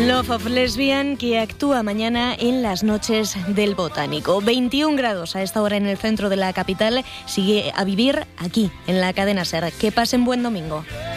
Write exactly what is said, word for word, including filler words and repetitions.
Love of Lesbian, que actúa mañana en las noches del Botánico. veintiún grados a esta hora en el centro de la capital. Sigue a vivir aquí, en la cadena SER. Que pasen buen domingo.